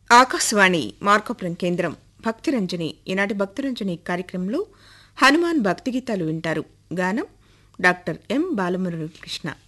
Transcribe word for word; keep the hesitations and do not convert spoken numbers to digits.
ఆకాశవాణి మార్కాపురం కేంద్రం భక్తిరంజని ఈనాటి భక్తిరంజని కార్యక్రమంలో హనుమాన్ భక్తి గీతాలు వింటారు. గానం డాక్టర్ ఎం బాలమురళీ కృష్ణ.